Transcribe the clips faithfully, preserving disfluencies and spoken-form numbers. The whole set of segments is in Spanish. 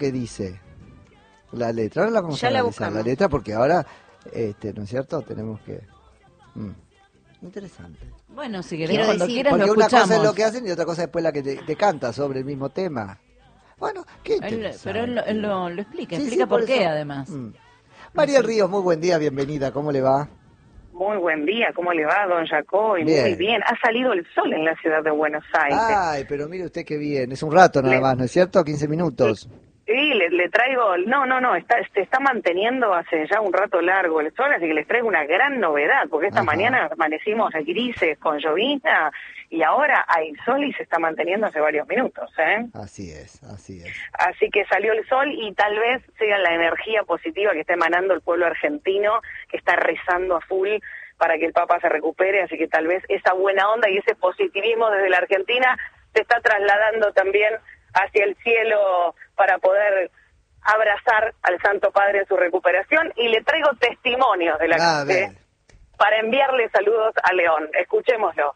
qué dice la letra. Ahora la vamos Ya a la analizar, buscamos. la letra, porque ahora, este, ¿no es cierto? Tenemos que... Mm. Interesante. Bueno, si querés, Quiero cuando decir, quieras Porque lo una escuchamos. cosa es lo que hacen y otra cosa después la que te, te canta sobre el mismo tema. Bueno, qué Él- interesante. pero él, lo- él lo, lo explica, Sí, explica sí, por, qué eso. además. Mm. Mariel Ríos, muy buen día, bienvenida, ¿cómo le va? Muy buen día, ¿cómo le va, don Jacoy? Bien. Muy bien, ha salido el sol en la ciudad de Buenos Aires. Ay, pero mire usted qué bien, es un rato nada Le- más, ¿no es cierto? quince minutos. Sí, le, le traigo, no, no, no, está, se está manteniendo hace ya un rato largo el sol, así que les traigo una gran novedad, porque esta Ajá. mañana amanecimos grises con llovizna y ahora hay sol y se está manteniendo hace varios minutos, ¿eh? Así es, así es. Así que salió el sol y tal vez sea la energía positiva que está emanando el pueblo argentino, que está rezando a full para que el Papa se recupere, así que tal vez esa buena onda y ese positivismo desde la Argentina se está trasladando también hacia el cielo para poder abrazar al Santo Padre en su recuperación, y le traigo testimonios de la A gente ver. para enviarle saludos a León. Escuchémoslo.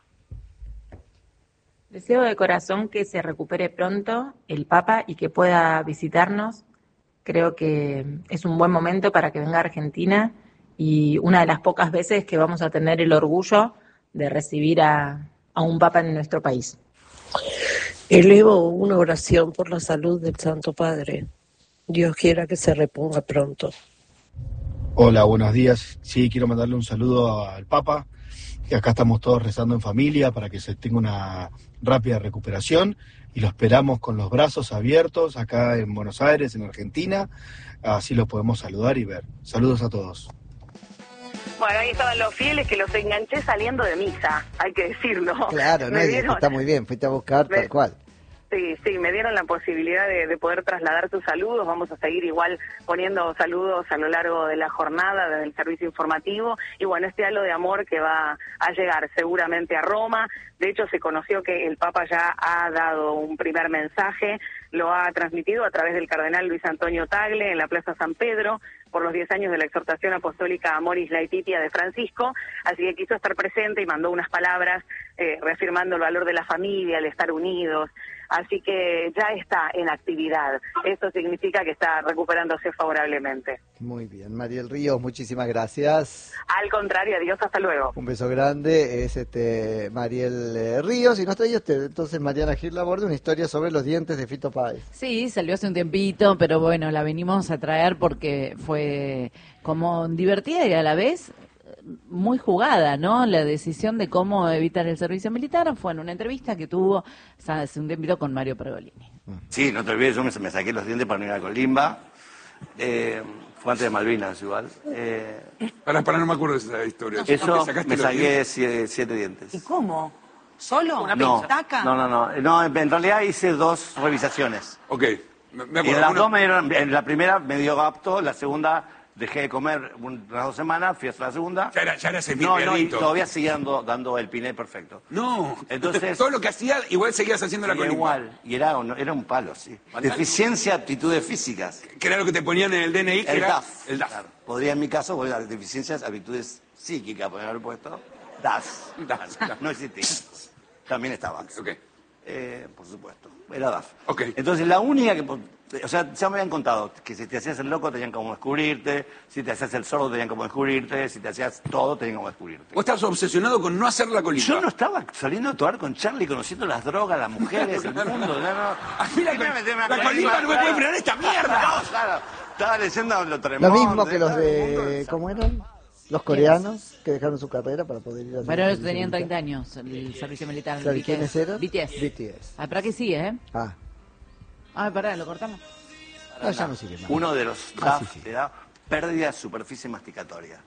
Deseo de corazón que se recupere pronto el Papa y que pueda visitarnos. Creo que es un buen momento para que venga a Argentina y una de las pocas veces que vamos a tener el orgullo de recibir a, a un Papa en nuestro país. Elevo una oración por la salud del Santo Padre. Dios quiera que se reponga pronto. Hola, buenos días. Sí, quiero mandarle un saludo al Papa, que acá estamos todos rezando en familia para que se tenga una rápida recuperación y lo esperamos con los brazos abiertos acá en Buenos Aires, en Argentina. Así lo podemos saludar y ver. Saludos a todos. Bueno, ahí estaban los fieles que los enganché saliendo de misa, hay que decirlo. Claro, no Me es dieron- está muy bien, fuiste a buscar Me- tal cual. Sí, sí, me dieron la posibilidad de, de poder trasladar tus saludos. Vamos a seguir igual poniendo saludos a lo largo de la jornada desde el servicio informativo. Y bueno, este halo de amor que va a llegar seguramente a Roma. De hecho, se conoció que el Papa ya ha dado un primer mensaje, lo ha transmitido a través del cardenal Luis Antonio Tagle en la Plaza San Pedro por los diez años de la exhortación apostólica Amoris Laetitia de Francisco. Así que quiso estar presente y mandó unas palabras eh, reafirmando el valor de la familia, el estar unidos. Así que ya está en actividad. Eso significa que está recuperándose favorablemente. Muy bien, Mariel Ríos, muchísimas gracias. Al contrario, adiós, hasta luego. Un beso grande, es este Mariel eh, Ríos, y nos trae usted entonces Mariana Gil Laborde una historia sobre los dientes de Fito Páez. Sí, salió hace un tiempito, pero bueno, la venimos a traer porque fue como divertida y a la vez muy jugada, ¿no? La decisión de cómo evitar el servicio militar fue en una entrevista que tuvo hace un tiempito con Mario Pergolini. Sí, no te olvides, yo me, me saqué los dientes para no ir a Colimba. Eh, fue antes de Malvinas igual. Eh, Para, para, no me acuerdo de esa historia. eso ¿Te sacaste me los saqué dientes? siete, siete dientes. ¿Y cómo? ¿Solo? ¿Una No, pestaca? no, no, no, no, en realidad hice dos revisaciones. Ok, me, me Y en acuerdo. las Una- dos me dieron, en la primera me dio apto, la segunda dejé de comer unas dos semanas, fui hasta la segunda. Ya era, ya era No, no, y semiperiodito. todavía seguía dando, dando el piné perfecto. No, Entonces- todo lo que hacía, igual seguías haciendo la Y colimba. igual, y era, un- era un palo, sí. Deficiencia, aptitudes físicas. Que era lo que te ponían en el D N I, que El era D A F. el D A F. Claro. Podría en mi caso, poner las deficiencias, aptitudes psíquicas, podría haber puesto. D A F. D A F, claro. No existía. También estaba. Ok. Eh, por supuesto. Era D A F. Ok. Entonces la única que... O sea, ya me habían contado que si te hacías el loco tenían como descubrirte, si te hacías el sordo tenían como descubrirte, si te hacías todo tenían como descubrirte. Vos estás obsesionado con no hacer la colimba. Yo no estaba saliendo a actuar con Charlie, conociendo las drogas, las mujeres, el mundo. No, no. A mí la, Quería col- meterme a la colimba no me puede frenar esta mierda. No, claro. Estaba leyendo lo tremendo. Lo mismo que los de, ¿cómo eran? Los coreanos que dejaron su carrera para poder ir a hacer Pero el ellos servicio tenían militar. treinta años, el servicio militar. ¿Sabe B T S. quiénes eran? B T S. B T S. Ah, para que sí, ¿eh? Ah, Ah, pará, lo cortamos. no, ya no sigue más. Uno de los D Ah, A sí, F sí. te da pérdida de superficie masticatoria.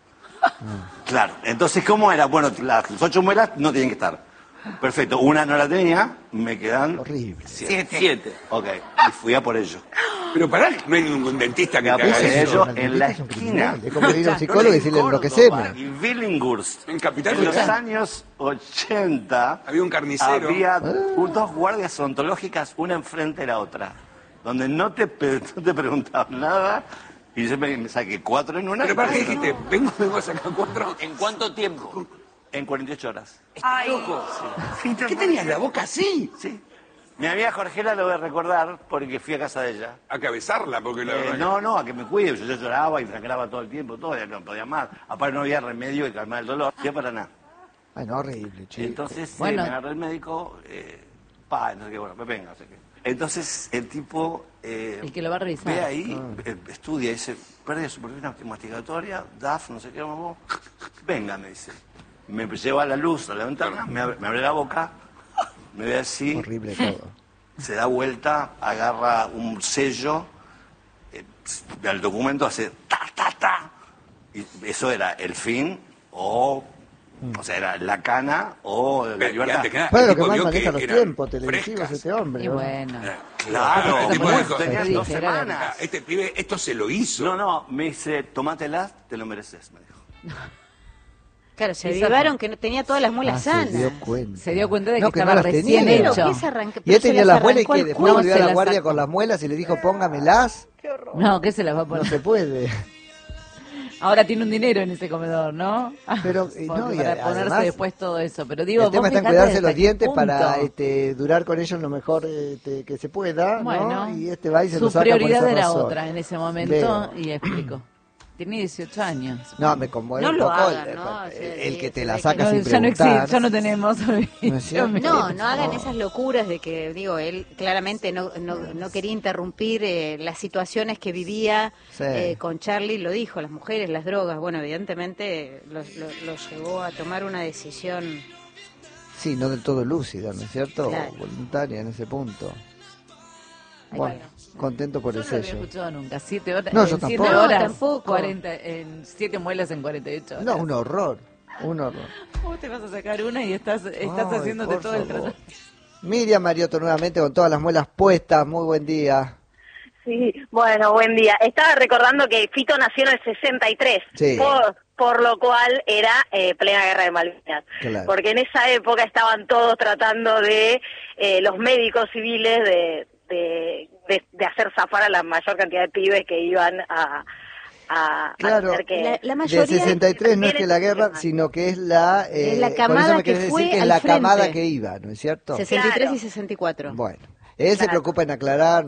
Claro, entonces ¿cómo era? Bueno, las ocho muelas no tienen que estar. Perfecto, una no la tenía, me quedan Horrible. siete. Siete. Ok, y fui a por ello. Pero pará, no hay ningún dentista que Me te haga puse eso. ello El en la dentista es un esquina. criminal. Es como ir a un psicólogo y decirle Córdoba enloqueceme. y Billinghurst. En Capital En los Federal. años ochenta Había un carnicero. había dos guardias odontológicas, una enfrente de la otra, donde no te, pe- no te preguntaban nada, y yo me, me saqué cuatro en una. Pero para qué dijiste, vengo, vengo a sacar cuatro. ¿En cuánto tiempo? En cuarenta y ocho horas. Ay, ¿Qué tenías la boca así? Sí. Mi amiga Jorgela lo voy a recordar porque fui a casa de ella. A que besarla, porque la Eh, verdad que- no, no, a que me cuide. Yo, yo lloraba y sangraba todo el tiempo, todo, ya no podía más. Aparte no había remedio que calmar el dolor. Ya para nada. Bueno, horrible, chico. Entonces eh, Bueno. me agarró el médico, eh, pa, no sé qué, bueno, me venga, no sé qué. Entonces el tipo eh, El que lo va a revisar. ve ahí, eh, estudia, dice, pérdida superfície masticatoria, D A F, no sé qué, vamos. Venga, me dice. Me lleva a la luz, a la ventana, me abre, me abre la boca, me ve así. Horrible todo. Se da vuelta, agarra un sello, eh, al documento hace ta, ta, ta. Y eso era el fin o... O sea, era la cana o la Pero, y libertad. antes que nada, Bueno, el lo que tipo más vio maneja los eran tiempos televisivos frescas. este hombre. Y ¿no? bueno. Claro, El tipo bueno, dijo, tenías sí, dos era- semanas. "Ah, este pibe, esto se lo hizo. No, no, me dice, tomátela, te lo mereces, me dijo. Claro, se Esa avivaron que no tenía todas las muelas Ah, se sanas. dio cuenta. Se dio cuenta de que No, que no estaba las recién tenía. Pero, hecho. ¿qué se arranca? Y Pero él se tenía las las muelas y arrancó que el después culo. volvió a se la las guardia sacó. con las muelas y le dijo, póngamelas. No, ¿qué se las va a No poner? se puede. Ahora tiene un dinero en ese comedor, ¿no? Pero, y Porque no, y para a- ponerse además, después todo eso. Pero digo, el tema vos está en fijate cuidarse hasta los qué dientes punto. para este, durar con ellos lo mejor este, que se pueda, Bueno, ¿no? Y este va y se su lo saca por prioridad esa era razón. otra en ese momento Veo. y explico. Tiene dieciocho años. No, me conmueve No un lo poco hagan, el, ¿no? O el- sea, el que se te ve la que saca No, sin ya no preguntar. existe, ya no tenemos. ¿No es cierto? No, no hagan esas locuras de que, digo, él claramente no, no, no quería interrumpir eh, las situaciones que vivía Sí. eh, con Charlie, lo dijo, las mujeres, las drogas. Bueno, evidentemente lo, lo- lo llevó a tomar una decisión. Sí, no del todo lúcida, ¿no es cierto? Claro. Voluntaria en ese punto. Ay, Bueno, bueno. contento por Yo el no lo había sello. escuchado nunca. Siete horas, No, yo en siete tampoco. No, horas, tampoco. cuarenta, en siete muelas en cuarenta y ocho horas. No, un horror, un horror. Vos te vas a sacar una y estás, estás Ay, haciéndote por todo el favor. tratamiento. Miriam Mariotto nuevamente con todas las muelas puestas, muy buen día. Sí, bueno, buen día. Estaba recordando que Fito nació en el sesenta y tres, Sí. por, por lo cual era eh, plena guerra de Malvinas. Claro. Porque en esa época estaban todos tratando de, eh, los médicos civiles, de, de, de, de hacer zafar a la mayor cantidad de pibes que iban a, a, a Claro. tener que... La, la Del mayoría... sesenta y tres no es que la guerra, Viene- sino que es la... eh, Es la por camada eso me que querés fue decir que es al la frente. camada que iba, ¿no es cierto? sesenta y tres Claro. y sesenta y cuatro. Bueno, él se Claro. preocupa en aclarar,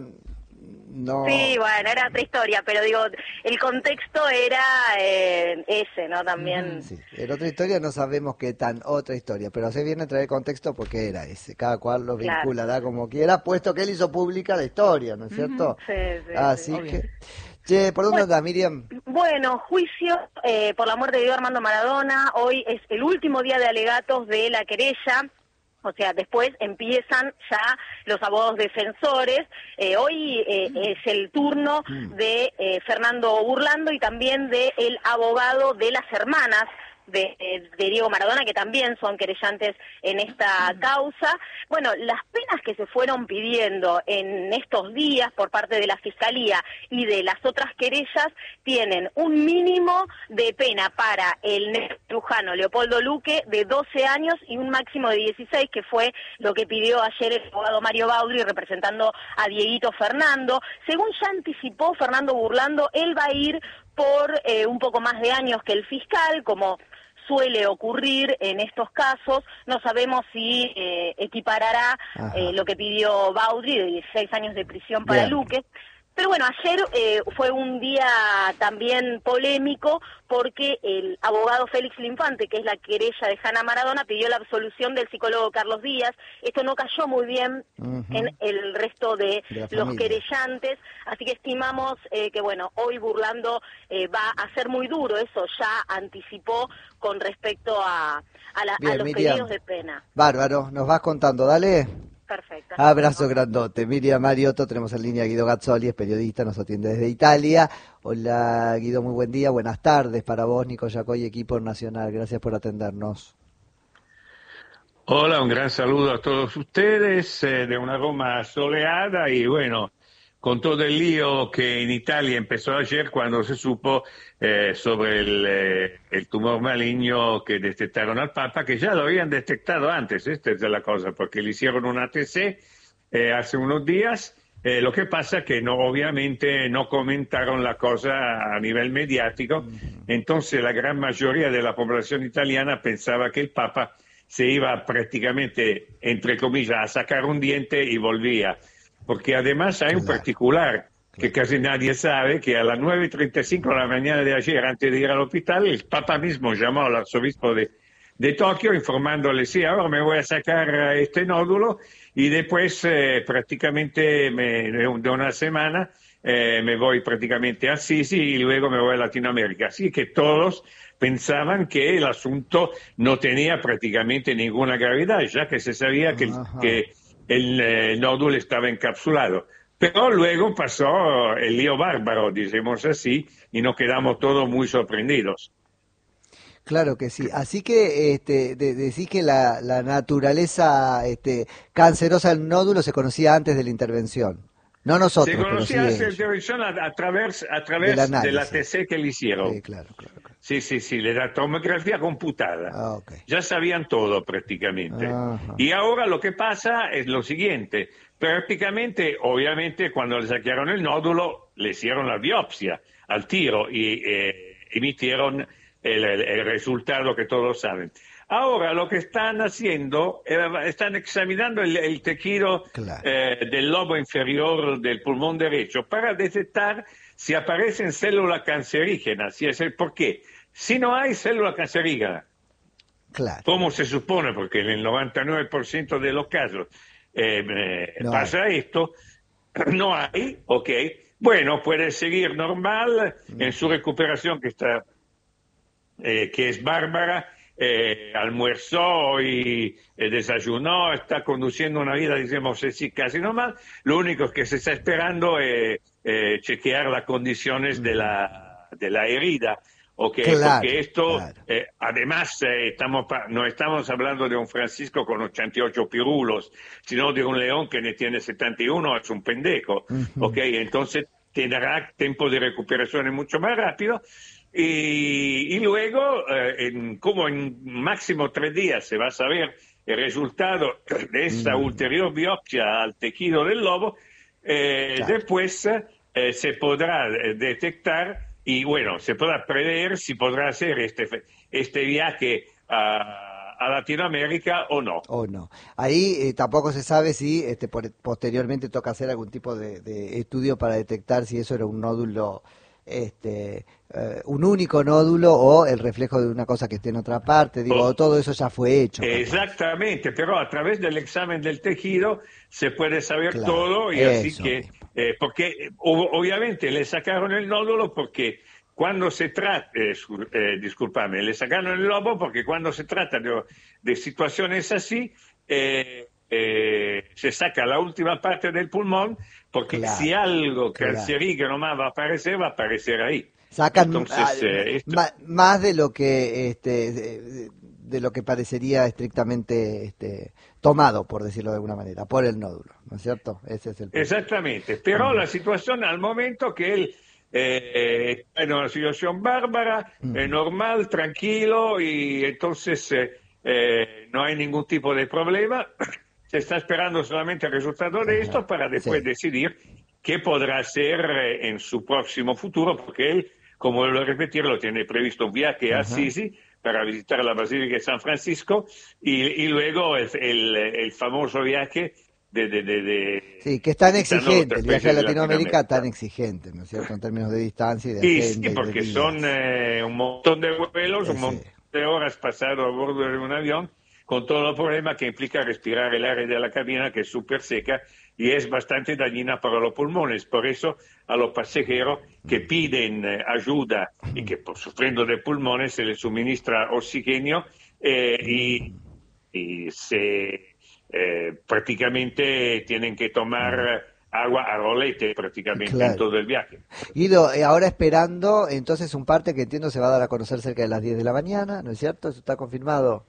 no... Sí, bueno, era otra historia, pero digo, el contexto era eh, ese, ¿no? También... Sí, en otra historia no sabemos qué tan otra historia, pero se viene a traer contexto porque era ese. Cada cual lo Claro. vinculará como quiera, puesto que él hizo pública la historia, ¿no es cierto? Sí, sí, Así sí. que... Che, ¿por dónde anda Miriam? Bueno, juicio eh, por la muerte de Diego Armando Maradona. Hoy es el último día de alegatos de la querella. O sea, después empiezan ya los abogados defensores. Eh, hoy eh, es el turno de eh, Fernando Burlando y también de el abogado de las hermanas de, de Diego Maradona, que también son querellantes en esta causa. Bueno, las penas que se fueron pidiendo en estos días por parte de la Fiscalía y de las otras querellas tienen un mínimo de pena para el neurujano Leopoldo Luque de doce años y un máximo de dieciséis, que fue lo que pidió ayer el abogado Mario Baudry representando a Dieguito Fernando. Según ya anticipó Fernando Burlando, él va a ir por eh, un poco más de años que el fiscal, como suele ocurrir en estos casos. No sabemos si eh, equiparará eh, lo que pidió Baudry de dieciséis años de prisión para Bien. Luque. Pero bueno, ayer eh, fue un día también polémico porque el abogado Félix Linfante, que es la querella de Hanna Maradona, pidió la absolución del psicólogo Carlos Díaz. Esto no cayó muy bien Ujú. en el resto de, De la los familia. querellantes, así que estimamos eh, que bueno, hoy Burlando eh, va a ser muy duro, eso ya anticipó con respecto a, a, la- a Bien, los Miriam. pedidos de pena. Bárbaro, nos vas contando, dale. Perfecto. Abrazo grandote. Miriam Mariotto, tenemos en línea a Guido Gazzoli, es periodista, nos atiende desde Italia. Hola Guido, muy buen día, buenas tardes para vos, Nico Yacoy, equipo nacional, gracias por atendernos. Hola, un gran saludo a todos ustedes eh, de una Roma soleada y bueno, con todo el lío que en Italia empezó ayer cuando se supo eh, sobre el, eh, el tumor maligno que detectaron al Papa, que ya lo habían detectado antes, esta es la cosa, porque le hicieron un A T C eh, hace unos días. Eh, lo que pasa que no, obviamente no comentaron la cosa a nivel mediático, entonces la gran mayoría de la población italiana pensaba que el Papa se iba prácticamente, entre comillas, a sacar un diente y volvía. Porque además hay un particular que casi nadie sabe, que a las nueve y treinta y cinco de la mañana de ayer, antes de ir al hospital, el Papa mismo llamó al arzobispo de, de Tokio informándole, sí, ahora me voy a sacar este nódulo y después eh, prácticamente me, de una semana eh, me voy prácticamente a Sisi y luego me voy a Latinoamérica. Así que todos pensaban que el asunto no tenía prácticamente ninguna gravedad, ya que se sabía que, que el eh, nódulo estaba encapsulado. Pero luego pasó el lío bárbaro, decimos así, y nos quedamos todos muy sorprendidos. Claro que sí. Así que este, de, decís que la, la naturaleza este, cancerosa del nódulo se conocía antes de la intervención. No nosotros, se conocía antes de la intervención a, a través, a través de la T C que le hicieron. Sí, claro, claro, claro. Sí, sí, sí, de la tomografía computada. Ah, okay. Ya sabían todo prácticamente. Ajá. Y ahora lo que pasa es lo siguiente. Prácticamente, obviamente, cuando le sacaron el nódulo, le hicieron la biopsia al tiro y eh, emitieron el, el, el resultado que todos saben. Ahora lo que están haciendo, eh, están examinando el, el tejido claro. eh, del lobo inferior del pulmón derecho para detectar si aparecen células cancerígenas, si es el por qué. Si no hay célula cancerígena, claro. como se supone, porque en el noventa y nueve por ciento de los casos eh, eh, no pasa hay. esto, no hay, ok, bueno, puede seguir normal mm. en su recuperación que está, eh, que es bárbara, eh, almuerzó y eh, desayunó, está conduciendo una vida, digamos así, casi normal. Lo único que se está esperando es eh, chequear las condiciones mm. de la, de la herida. Okay, claro, porque esto, claro. eh, además, eh, estamos no estamos hablando de un Francisco con ochenta y ocho pirulos, sino de un león que ne tiene setenta y uno, es un pendejo. Uh-huh. Okay, entonces tendrá tiempo de recuperación mucho más rápido. Y, y luego, eh, en, como en máximo tres días se va a saber el resultado de esa uh-huh. ulterior biopsia al tejido del lobo, eh, claro. después eh, se podrá detectar. Y bueno, se podrá prever si podrá hacer este, este viaje a, a Latinoamérica o no. O no. Ahí eh, tampoco se sabe si este, por, posteriormente toca hacer algún tipo de, de estudio para detectar si eso era un nódulo, este, eh, un único nódulo o el reflejo de una cosa que esté en otra parte. Digo, oh, todo eso ya fue hecho. Exactamente, pero a través del examen del tejido se puede saber claro, todo y así que... Eh, porque obviamente le sacaron el nódulo porque cuando se trata, eh, eh, discúlpame, le sacaron el lobo porque cuando se trata de, de situaciones así, eh, eh, se saca la última parte del pulmón porque claro, si algo claro. cancerígeno más va a aparecer, va a aparecer ahí. Sacan Entonces, eh, esto... más, más de lo que este de, de lo que parecería estrictamente este tomado, por decirlo de alguna manera, por el nódulo, ¿no es cierto? Ese es el punto. Exactamente, pero uh-huh. la situación al momento que él eh, está en una situación bárbara, uh-huh. eh, normal, tranquilo, y entonces eh, eh, no hay ningún tipo de problema, se está esperando solamente el resultado de uh-huh. esto para después sí. decidir qué podrá hacer eh, en su próximo futuro, porque él, como lo repetir, lo tiene previsto un viaje uh-huh. a Sisi, para visitar la Basílica de San Francisco y, y luego el, el, el famoso viaje de, de, de, de... Sí, que es tan exigente, el viaje a Latinoamérica tan exigente, ¿no es cierto?, en términos de distancia y de y agenda. Sí, porque de son eh, un montón de vuelos, sí, un montón de horas pasado a bordo de un avión, con todo el problema que implica respirar el aire de la cabina, que es súper seca, y es bastante dañina para los pulmones. Por eso a los pasajeros que piden eh, ayuda y que por sufriendo de pulmones se les suministra oxígeno eh, y, y se eh, prácticamente tienen que tomar agua a rolete prácticamente claro. en todo el viaje. Guido, eh, ahora esperando entonces un parte que entiendo se va a dar a conocer cerca de las diez de la mañana, ¿no es cierto? ¿Eso está confirmado?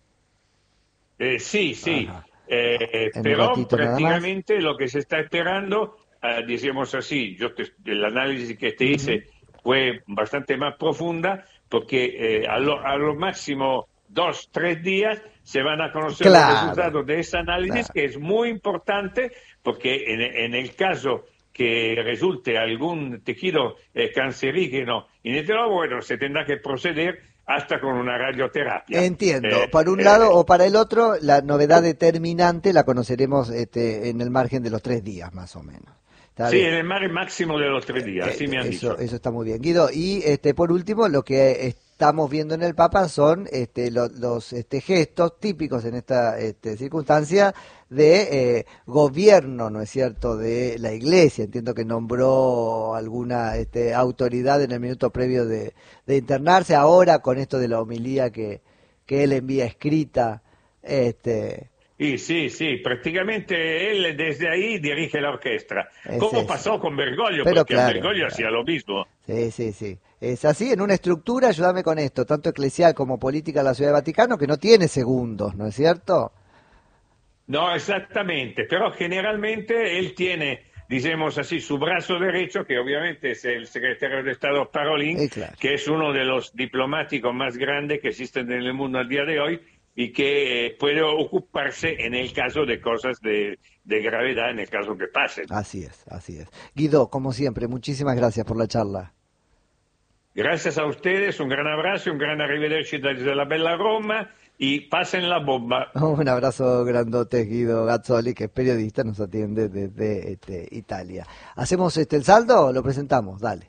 Eh, sí, sí. Eh, pero prácticamente lo que se está esperando, uh, decíamos así, yo te, el análisis que te uh-huh. hice fue bastante más profunda porque eh, a, lo, a lo máximo dos, tres días se van a conocer claro. los resultados de ese análisis claro. que es muy importante porque en, en el caso que resulte algún tejido eh, cancerígeno en el lobo, bueno, se tendrá que proceder hasta con una radioterapia. Entiendo. Eh, Para un eh, lado o para el otro, la novedad determinante la conoceremos este, en el margen de los tres días, más o menos. Está Sí, bien. en el mar máximo de los tres días, así me han Eso, dicho. eso está muy bien, Guido. Y este, por último, lo que estamos viendo en el Papa son este, lo- los este, gestos típicos en esta este, circunstancia de eh, gobierno, ¿no es cierto?, de la Iglesia. Entiendo que nombró alguna este, autoridad en el minuto previo de, de internarse. Ahora, con esto de la homilía que, que él envía escrita, este, Sí, sí, sí, prácticamente él desde ahí dirige la orquesta, Es como eso. pasó con Bergoglio, Pero porque claro, Bergoglio claro. hacía lo mismo. Sí, sí, sí. Es así, en una estructura, ayúdame con esto, tanto eclesial como política de la Ciudad de Vaticano, que no tiene segundos, ¿no es cierto? No, exactamente, pero generalmente él tiene, digamos así, su brazo derecho, que obviamente es el secretario de Estado Parolin, Eh, claro. que es uno de los diplomáticos más grandes que existen en el mundo al día de hoy y que eh, puede ocuparse en el caso de cosas de, de gravedad, en el caso que pasen. Así es, así es. Guido, como siempre, muchísimas gracias por la charla. Gracias a ustedes, un gran abrazo, un gran arrivederci desde la bella Roma y pasen la bomba. Un abrazo grandote, Guido Gazzoli, que es periodista, nos atiende desde este, Italia. ¿Hacemos este el saldo? Lo presentamos, dale.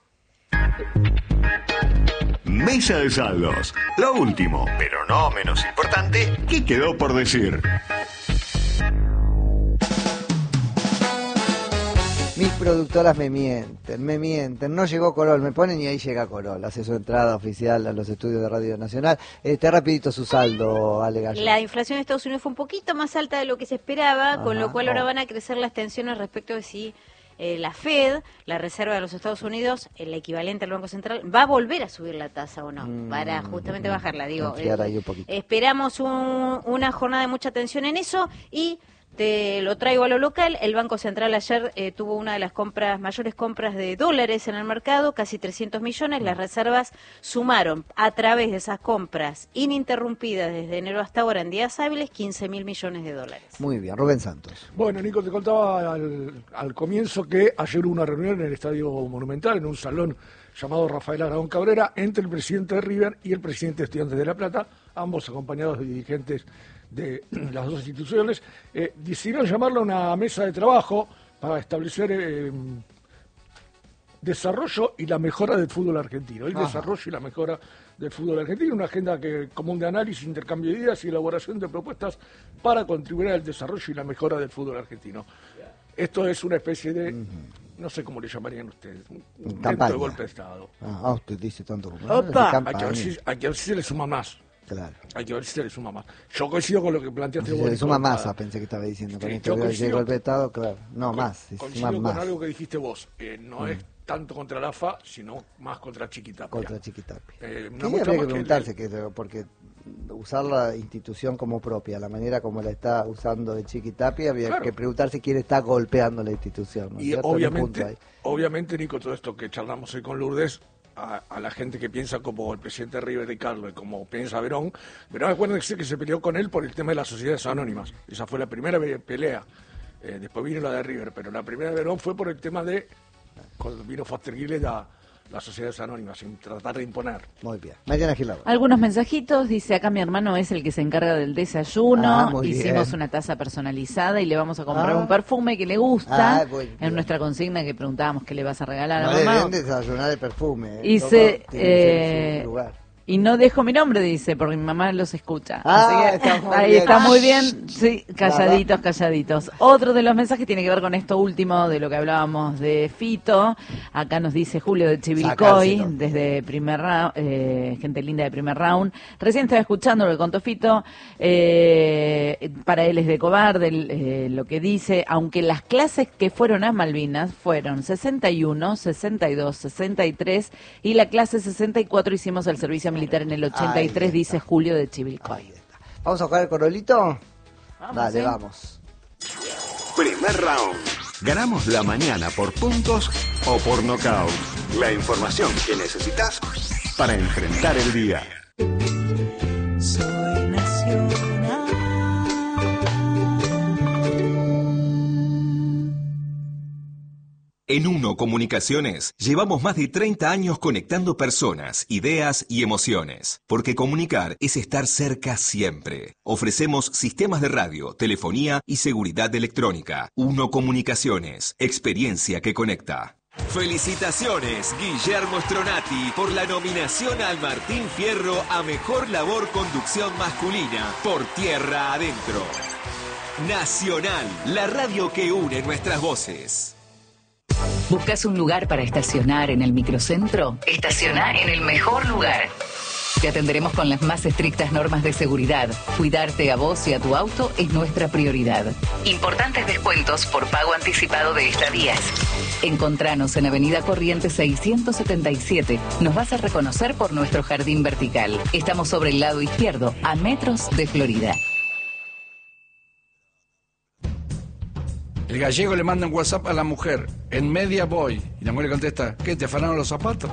Mesa de saldos. Lo último, pero no menos importante, ¿qué quedó por decir? Mis productoras me mienten, me mienten. No llegó Corol, me ponen y ahí llega Corol. Hace su entrada oficial a los estudios de Radio Nacional. Este, rapidito su saldo, Ale Gallo. La inflación en Estados Unidos fue un poquito más alta de lo que se esperaba, con Ajá, lo cual ahora oh. van a crecer las tensiones respecto de si eh, la Fed, la Reserva de los Estados Unidos, el equivalente al Banco Central, va a volver a subir la tasa o no, Mm, para justamente bajarla. Digo, confiar eh, ahí un poquito. esperamos un- una jornada de mucha tensión en eso y te lo traigo a lo local. El Banco Central ayer eh, tuvo una de las compras mayores compras de dólares en el mercado, casi trescientos millones. Las reservas sumaron a través de esas compras ininterrumpidas desde enero hasta ahora en días hábiles quince mil millones de dólares. Muy bien, Rubén Santos. Bueno, Nico, te contaba al, al comienzo que ayer hubo una reunión en el Estadio Monumental, en un salón llamado Rafael Aragón Cabrera, entre el presidente de River y el presidente de Estudiantes de La Plata, ambos acompañados de dirigentes de las dos instituciones. Eh, decidieron llamarla una mesa de trabajo para establecer eh, desarrollo y la mejora del fútbol argentino. El Ajá. desarrollo y la mejora del fútbol argentino, una agenda que común de análisis, intercambio de ideas y elaboración de propuestas para contribuir al desarrollo y la mejora del fútbol argentino. Esto es una especie de, no sé cómo le llamarían ustedes, un intento Campaña. de golpe de Estado. Ah, usted dice tanto como... Opa. Hace Hay que, ver campaña. si, hay que ver si se le suma más. Claro. Hay que ver si se le suma más. Yo coincido con lo que planteaste Se vos. le suma Nico. masa, pensé que estaba diciendo. Con Sí, esto yo que coincido- llegó el vetado, claro. No, más, se Coincido suma con más. algo que dijiste vos. Eh, no Mm. es tanto contra la A F A, sino más contra Chiquitapia. Contra Chiquitapia. Eh, Sí, una muestra habría que más que- preguntarse, que, porque usar la institución como propia, la manera como la está usando de Chiquitapia, habría Claro. que preguntarse quién está golpeando la institución. ¿no es Y cierto? En un punto obviamente, ahí. obviamente, Nico, todo esto que charlamos hoy con Lourdes, a, a la gente que piensa como el presidente River Ricardo y como piensa Verón, Verón, acuérdense que se peleó con él por el tema de las sociedades anónimas. Esa fue la primera ve- pelea. Eh, después vino la de River, pero la primera de Verón fue por el tema de cuando vino Foster Giles a las sociedades anónimas, sin tratar de imponer. Muy bien. Mariana Gilado. Algunos mensajitos, dice acá mi hermano es el que se encarga del desayuno, Ah, muy hicimos bien. una taza personalizada y le vamos a comprar Ah. un perfume que le gusta, Ah, muy bien. en nuestra consigna que preguntábamos qué le vas a regalar No a le mamá. deben desayunar el perfume. ¿eh? Y Todo se, tiene que ser en eh, su lugar. y no dejo mi nombre, dice, porque mi mamá los escucha. Ah, Así que, está muy ahí bien. está muy bien, sí, calladitos, calladitos. Otro de los mensajes tiene que ver con esto último de lo que hablábamos de Fito. Acá nos dice Julio de Chivilcoy, Sacárselo. desde primer round, eh, gente linda de primer round. Recién estaba escuchando lo que contó Fito, eh, para él es de cobarde el, eh, lo que dice, aunque las clases que fueron a Malvinas fueron sesenta y uno, sesenta y dos, sesenta y tres y la clase sesenta y cuatro hicimos el servicio militar en el ochenta y tres, Ahí dice Julio de Chivilcoy. ¿Vamos a jugar el corolito? Vamos, Dale, ¿sí? vamos. Primer round. Ganamos la mañana por puntos o por nocaut. La información que necesitas para enfrentar el día. Soy nacional. En Uno Comunicaciones llevamos más de treinta años conectando personas, ideas y emociones, porque comunicar es estar cerca siempre. Ofrecemos sistemas de radio, telefonía y seguridad electrónica. Uno Comunicaciones, experiencia que conecta. Felicitaciones, Guillermo Stronati, por la nominación al Martín Fierro a Mejor Labor Conducción Masculina por Tierra Adentro. Nacional, la radio que une nuestras voces. ¿Buscas un lugar para estacionar en el microcentro? Estaciona en el mejor lugar. Te atenderemos con las más estrictas normas de seguridad. Cuidarte a vos y a tu auto es nuestra prioridad. Importantes descuentos por pago anticipado de estadías. Encontranos en Avenida Corrientes seiscientos setenta y siete. Nos vas a reconocer por nuestro jardín vertical. Estamos sobre el lado izquierdo, a metros de Florida. El gallego le manda un WhatsApp a la mujer, en media voy, y la mujer le contesta, ¿qué, te afanaron los zapatos?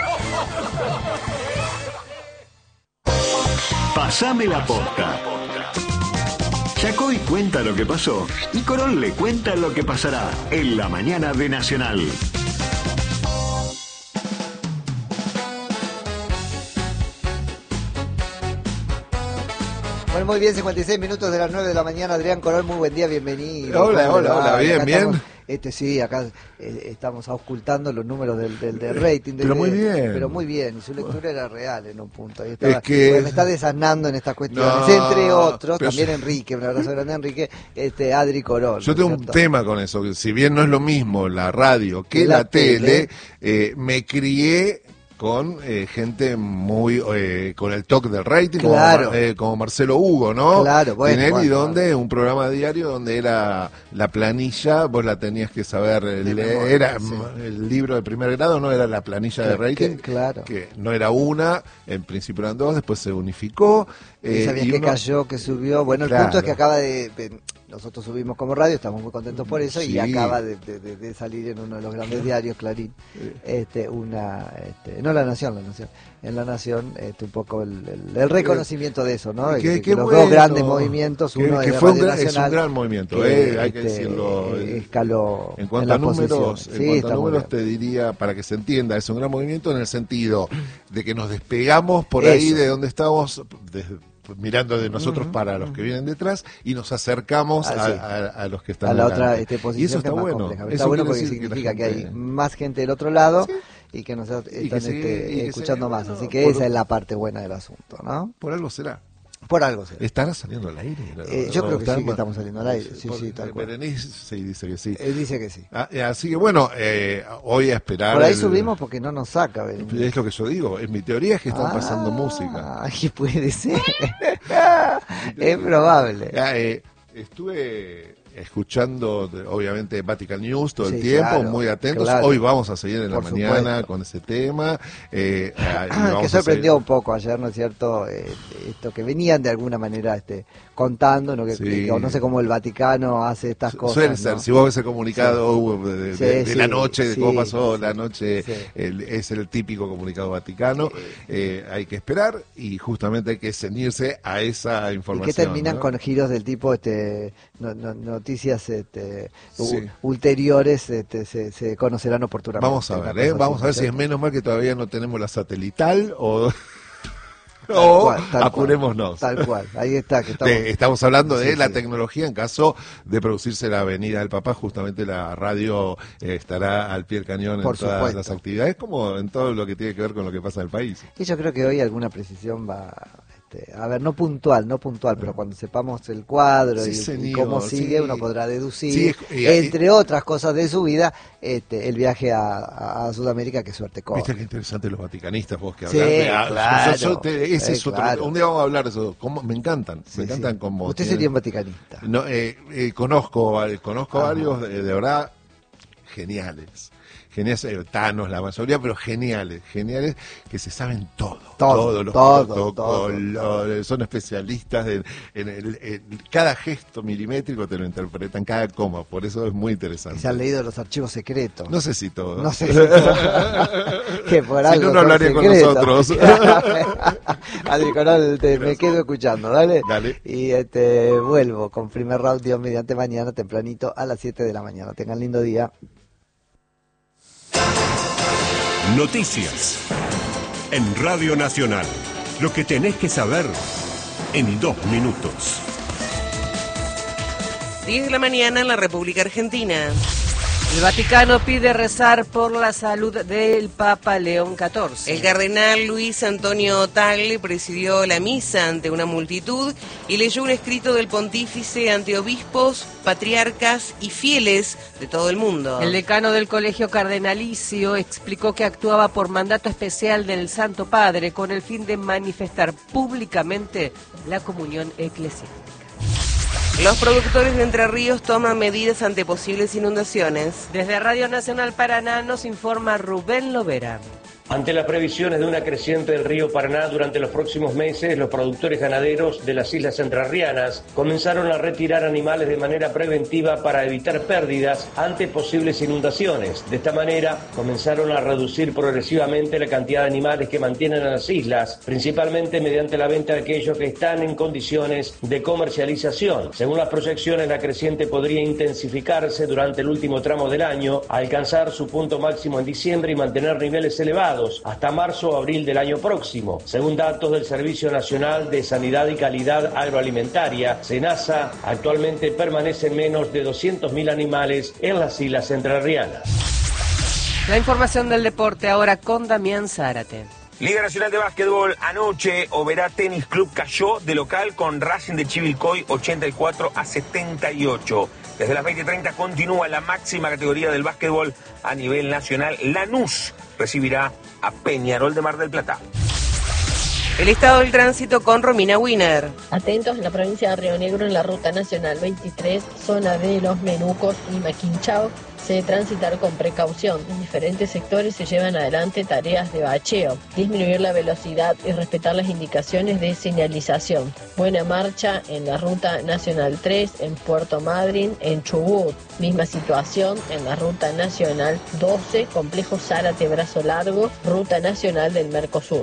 Pasame la posta. Yacoy cuenta lo que pasó y Corol le cuenta lo que pasará en la mañana de Nacional. Bueno, muy bien, cincuenta y seis minutos de las nueve de la mañana. Adrián Corol, muy buen día, bienvenido. Hola, hola, hola, bien, acá bien. Estamos, este sí, acá eh, estamos ocultando los números del, del, del rating. Del, Pero muy bien. Pero muy bien, y su lectura era real en un punto. Ahí estaba, Es que... me está desasnando en estas cuestiones, No, entre otros, pero también yo... Enrique, un abrazo grande a Enrique, este, Adri Corol. Yo tengo un tema con eso, que si bien no es lo mismo la radio que la, la tele, tele eh, me crié con eh, gente muy eh, con el toque del rating, claro. como, eh, como Marcelo Hugo, ¿no? Claro, bueno, Tinelli, bueno, donde bueno. un programa diario donde era la planilla, vos la tenías que saber leer, memoria, era sí. el libro de primer grado, no era la planilla de rating, que, claro. que no era una, en principio eran dos, después se unificó. Eh, sabías que uno... cayó, que subió. Bueno, el claro. punto es que acaba de, de... Nosotros subimos como radio, estamos muy contentos por eso, sí. y acaba de, de, de salir en uno de los grandes diarios, Clarín, este, una, este, no La Nación, La Nación, en La Nación, este, un poco el, el, el reconocimiento de eso, ¿no? Qué, que, qué que los bueno. dos grandes movimientos, uno que, que de fue Radio un gran, Nacional, es un gran movimiento, que, eh, hay que este, decirlo. Escaló en cuanto en a números, sí, en cuanto a números te diría, para que se entienda, es un gran movimiento en el sentido de que nos despegamos por eso. Ahí de donde estamos, desde mirando de nosotros uh-huh, para los que vienen detrás y nos acercamos ah, sí. a, a, a los que están a la delante. otra este, posición y eso está que es bueno. Compleja. Está bueno porque significa que, gente... que hay más gente del otro lado sí. y que nos están que este, se, escuchando se, más. Bueno, Así que esa es la parte buena del asunto, ¿no? Por algo será. Por algo será. ¿Estará saliendo al aire? Eh, yo creo que sí, que estamos saliendo al aire. Sí, sí, tal cual. Berenice sí dice que sí. Él dice que sí. Ah, así que bueno, eh, hoy a esperar. Por ahí el... subimos porque no nos saca. Berenice. Es lo que yo digo. En mi teoría es que están ah, pasando música. Ay, puede ser. Es probable. Ah, eh, estuve escuchando, obviamente, Vatican News todo el sí, tiempo, claro, muy atentos. Claro. Hoy vamos a seguir en la Por mañana supuesto. con ese tema. Eh, que sorprendió un poco ayer, ¿no es cierto? Eh, esto que venían de alguna manera este, contando, ¿no? Que, sí. que, no sé cómo el Vaticano hace estas cosas. Suele ser, ¿no? si vos ves el comunicado sí. de, de, sí, de, de sí, la noche, de sí, cómo pasó sí, la noche, sí. el, es el típico comunicado vaticano. Sí. Eh, hay que esperar y justamente hay que ceñirse a esa información. Y que terminan ¿no? con giros del tipo este no, no, noticias este, sí. u, ulteriores este, se, se conocerán oportunamente. Vamos a ver, ¿eh? Vamos a ver si es menos mal que todavía no tenemos la satelital o... o cual, apurémonos. Tal cual, ahí está. Que estamos... De, estamos hablando de sí, la sí. tecnología en caso de producirse la Avenida del Papá, justamente la radio eh, estará al pie del cañón Por en todas supuesto. las actividades, como en todo lo que tiene que ver con lo que pasa en el país. Y yo creo que hoy alguna precisión va... A ver, no puntual, no puntual, pero cuando sepamos el cuadro sí, y, señor, y cómo sigue, sí. uno podrá deducir, sí, y, entre y, otras cosas de su vida, este, el viaje a, a Sudamérica, que suerte corre. Viste qué interesante los vaticanistas, vos que sí, hablas. Claro, yo, yo te, ese eh, es otro, claro. Un día vamos a hablar de eso. ¿Cómo? Me encantan, sí, me encantan sí. como. Usted tienen, sería un vaticanista. No, eh, eh, conozco, conozco varios, de, de verdad, geniales. Geniales, eh, tanos la mayoría, pero geniales, geniales, que se saben todo, todo todos los todo, protocolos, todo. Son especialistas en, en, el, en cada gesto milimétrico, te lo interpretan, cada coma, por eso es muy interesante. Se han leído los archivos secretos. No sé si todos. No sé si todos. Que por si no, no hablaría con nosotros. Adri Corol, te, me quedo escuchando, dale. Dale. Y este, vuelvo con primer round, Dios mediante, mañana tempranito a las siete de la mañana. Tengan lindo día. Noticias. En Radio Nacional. Lo que tenés que saber en dos minutos. diez de la mañana en la República Argentina. El Vaticano pide rezar por la salud del Papa León catorce. El cardenal Luis Antonio Tagle presidió la misa ante una multitud y leyó un escrito del pontífice ante obispos, patriarcas y fieles de todo el mundo. El decano del Colegio Cardenalicio explicó que actuaba por mandato especial del Santo Padre con el fin de manifestar públicamente la comunión eclesiástica. Los productores de Entre Ríos toman medidas ante posibles inundaciones. Desde Radio Nacional Paraná nos informa Rubén Lovera. Ante las previsiones de una creciente del río Paraná durante los próximos meses, los productores ganaderos de las islas entrerrianas comenzaron a retirar animales de manera preventiva para evitar pérdidas ante posibles inundaciones. De esta manera, comenzaron a reducir progresivamente la cantidad de animales que mantienen en las islas, principalmente mediante la venta de aquellos que están en condiciones de comercialización. Según las proyecciones, la creciente podría intensificarse durante el último tramo del año, alcanzar su punto máximo en diciembre y mantener niveles elevados hasta marzo o abril del año próximo. Según datos del Servicio Nacional de Sanidad y Calidad Agroalimentaria, SENASA, actualmente permanecen menos de doscientos mil animales en las islas entrerrianas. La información del deporte ahora con Damián Zárate. Liga Nacional de Básquetbol, anoche Oberá Tenis Club cayó de local con Racing de Chivilcoy ochenta y cuatro a setenta y ocho. Desde las veinte treinta continúa la máxima categoría del básquetbol a nivel nacional. Lanús recibirá a Peñarol de Mar del Plata. El estado del tránsito con Romina Wiener. Atentos en la provincia de Río Negro en la ruta nacional veintitrés, zona de Los Menucos y Maquinchao. Se debe transitar con precaución. En diferentes sectores se llevan adelante tareas de bacheo, disminuir la velocidad y respetar las indicaciones de señalización. Buena marcha en la ruta nacional tres, en Puerto Madryn, en Chubut. Misma situación en la ruta nacional doce, complejo Zárate Brazo Largo, ruta nacional del Mercosur.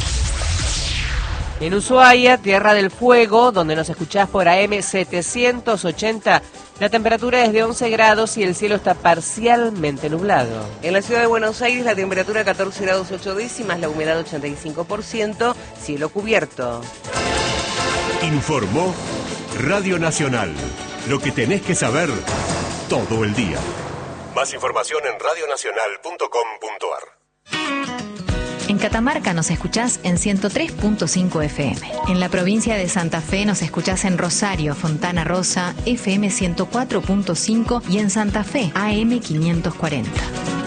En Ushuaia, Tierra del Fuego, donde nos escuchás por A M setecientos ochenta, la temperatura es de once grados y el cielo está parcialmente nublado. En la ciudad de Buenos Aires, la temperatura catorce grados ocho décimas, la humedad ochenta y cinco por ciento, cielo cubierto. Informó Radio Nacional. Lo que tenés que saber todo el día. Más información en radio nacional punto com punto a r. En Catamarca nos escuchás en ciento tres punto cinco F M. En la provincia de Santa Fe nos escuchás en Rosario, Fontana Rosa, F M ciento cuatro punto cinco y en Santa Fe, A M quinientos cuarenta.